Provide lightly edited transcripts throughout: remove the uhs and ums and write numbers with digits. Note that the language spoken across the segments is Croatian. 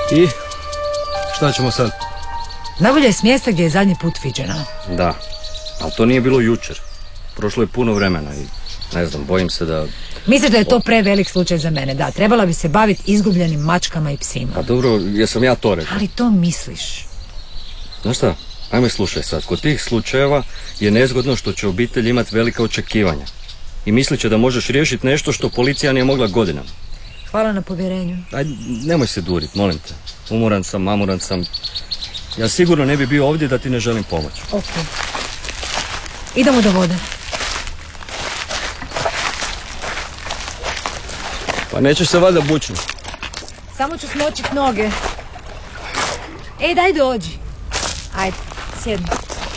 I šta ćemo sad? Najbolje je s mjesta gdje je zadnji put viđena. Da, ali to nije bilo jučer. Prošlo je puno vremena i ne znam, bojim se da... Misliš da je to prevelik slučaj za mene? Da, trebala bi se baviti izgubljenim mačkama i psima. Pa dobro, jesam ja to rekao. Ali to misliš. Znaš šta, ajme slušaj sad. Kod tih slučajeva je nezgodno što će obitelj imati velika očekivanja. I mislit će da možeš riješiti nešto što policija nije mogla godinama. Hvala na povjerenju. Aj, nemoj se durit, molim te. Umoran sam, mamuran sam. Ja sigurno ne bi bio ovdje da ti ne želim pomoći. Ok. Idemo do vode. Pa nećeš se valjda bučiti. Samo ću smočit noge. Ej, daj dođi. Ajde, sjedni.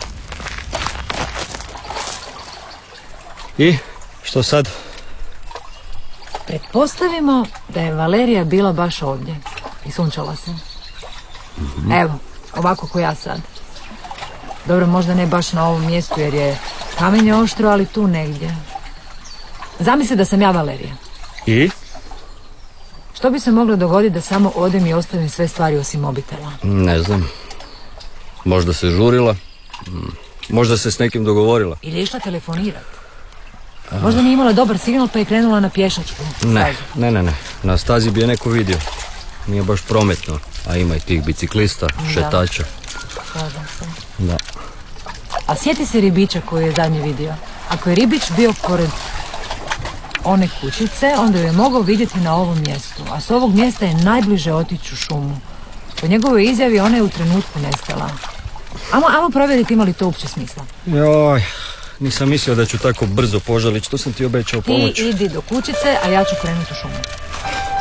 I što sad? Pretpostavimo da je Valerija bila baš ovdje i sunčala se. Evo, ovako ko ja sad. Dobro, možda ne baš na ovom mjestu jer je kamenje oštro, ali tu negdje. Zamisli da sam ja Valerija. I? Što bi se moglo dogoditi da samo odem i ostavim sve stvari osim mobitela? Ne znam. Možda se žurila. Možda se s nekim dogovorila. Ili je išla telefonirati. Možda nije imala dobar signal pa je krenula na pješačku. Ne. Na stazi bi je neko vidio. Nije baš prometno. A ima i tih biciklista, šetača. Slažem se. Da. A sjeti se ribiča koju je zadnje vidio. Ako je ribič bio pored one kućice, onda ju je mogao vidjeti na ovom mjestu. A s ovog mjesta je najbliže otići u šumu. Po njegovoj izjavi ona je u trenutku nestala. Ajmo provjeriti ima li to uopće smisla. Joj, nisam mislio da ću tako brzo požalići. Tu sam ti obećao pomoć. Ti idi do kućice, a ja ću krenuti u šumu.